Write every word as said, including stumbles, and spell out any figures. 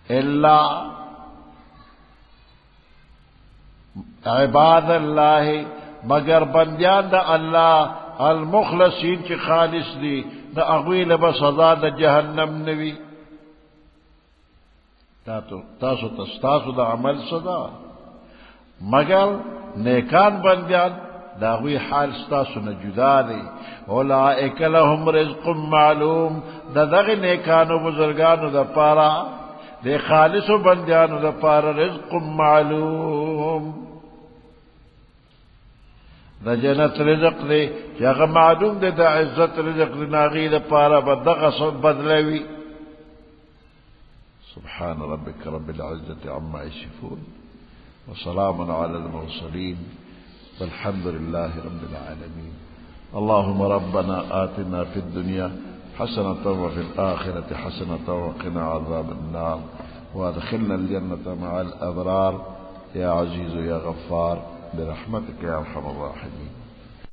इल्ला इबाद अल्लाह, मगर बंदियान द अल्लाह अलमुखलसीन ची खालिस दी, द अगवील ब सजा द जहन्नम नवी। तासु तस्तासु द अमल सदा, मगर नेकान बंदियान दावी हाल स्तासु न जुदा दे। औलाइक लहुम रिज़्क़ुम मालूम, द दग नेकानो बुजुर्गानो द पारा, दे खालिसो बंदियानो द पारा रिज़्क़ुम मालूम, द जन्नत रिज़्क़ दे जग मालूम दे, द इज्जत रिज़्क़ दे नागी द पारा बदग बदलवी। सुब्हान रब्बिक रब्बिल इज़्ज़ति अम्मा यसिफून व सलामुन अलल मुरसलीन वल्हम्दुलिल्लाहि रब्बिल आलमीन। अल्लाहुम्मा रब्बना आतिना फिद दुनिया हसनतन व फिल आखिरति हसनतन व क़िना अज़ाबन नार व अदखिलना अल जन्नत मअल अबरार या अज़ीज़ या गफ़्फ़ार बिरहमतिक या अरहमर राहिमीन।